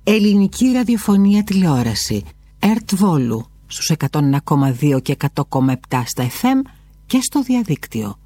Ελληνική ραδιοφωνία τηλεόραση ΕΡΤ Βόλου στους 101,2 και 100,7 στα FM και στο διαδίκτυο